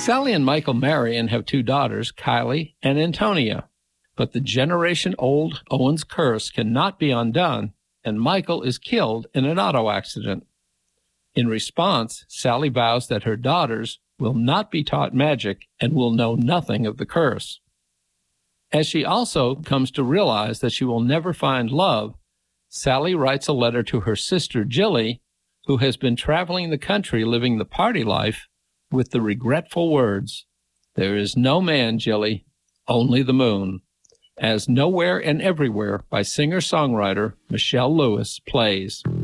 Sally and Michael marry and have two daughters, Kylie and Antonia. But the generation-old Owens curse cannot be undone, and Michael is killed in an auto accident. In response, Sally vows that her daughters will not be taught magic and will know nothing of the curse. As she also comes to realize that she will never find love, Sally writes a letter to her sister Jilly, who has been traveling the country living the party life, with the regretful words, "There is no man, Jilly, only the moon," as Nowhere and Everywhere by singer-songwriter Michelle Lewis plays.